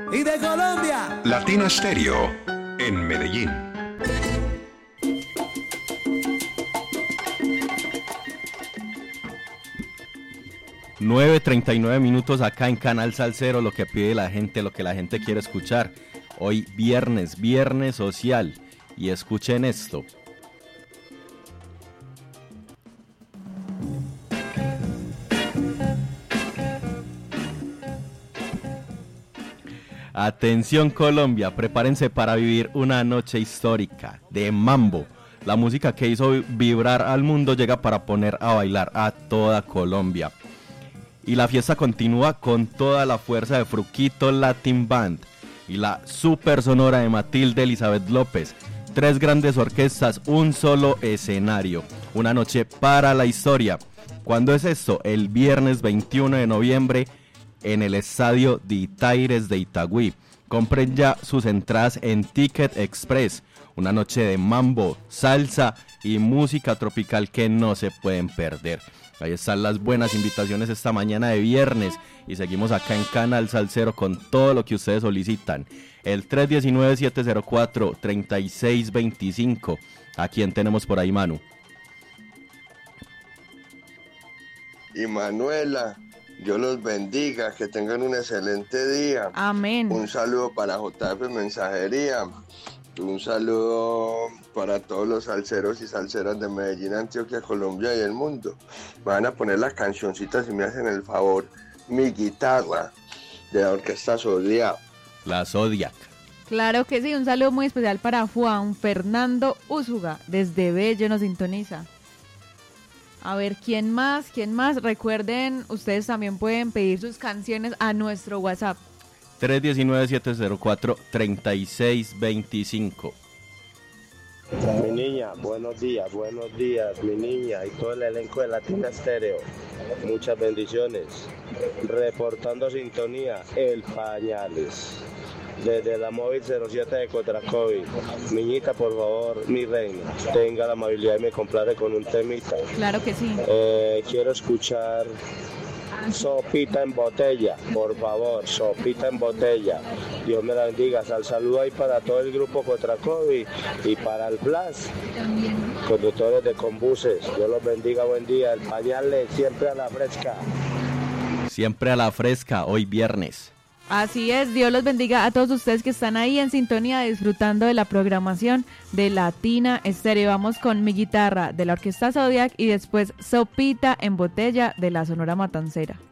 Y de Colombia. Latina Stereo en Medellín. (9:39) acá en Canal Salsero, lo que pide la gente, lo que la gente quiere escuchar. Hoy viernes social. Y escuchen esto. Atención Colombia, prepárense para vivir una noche histórica de mambo. La música que hizo vibrar al mundo llega para poner a bailar a toda Colombia. Y la fiesta continúa con toda la fuerza de Fruquito Latin Band y la super sonora de Matilde Elizabeth López. 3 grandes orquestas, un solo escenario. Una noche para la historia. ¿Cuándo es esto? El viernes 21 de noviembre en el Estadio de Itaires de Itagüí. Compren ya sus entradas en Ticket Express. Una noche de mambo, salsa y música tropical que no se pueden perder. Ahí están las buenas invitaciones esta mañana de viernes y seguimos acá en Canal Salsero con todo lo que ustedes solicitan. El 319-704-3625. ¿A quién tenemos por ahí, Manu? Y Manuela, Dios los bendiga, que tengan un excelente día. Amén. Un saludo para JF Mensajería. Un saludo para todos los salseros y salseras de Medellín, Antioquia, Colombia y el mundo. Van a poner las cancioncitas si me hacen el favor. Mi guitarra de la orquesta Zodiac. La Zodiac. Claro que sí, un saludo muy especial para Juan Fernando Úsuga, desde Bello nos sintoniza. A ver, ¿quién más? Recuerden, ustedes también pueden pedir sus canciones a nuestro WhatsApp. 319-704-3625. Mi niña, buenos días, mi niña y todo el elenco de Latina Stereo. Muchas bendiciones. Reportando sintonía, El Pañales. Desde la móvil 07 de Cotracovi. Niñita, por favor, mi reina, tenga la amabilidad y me complace con un temita. Claro que sí. Quiero escuchar Sopita en Botella, por favor, Sopita en Botella. Dios me la bendiga. Saludo ahí para todo el grupo Cotracovi y para el Flash, conductores de Combuses. Dios los bendiga, buen día. El Pañales, siempre a la fresca. Siempre a la fresca, hoy viernes. Así es, Dios los bendiga a todos ustedes que están ahí en sintonía disfrutando de la programación de Latina Stereo. Vamos con Mi Guitarra de la Orquesta Zodiac y después Sopita en Botella de la Sonora Matancera.